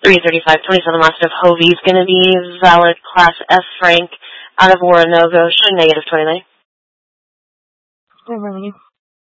335, 27 Mastiff Hovey's going to be valid Class F Frank out of Orinoco, negative 29. Over you.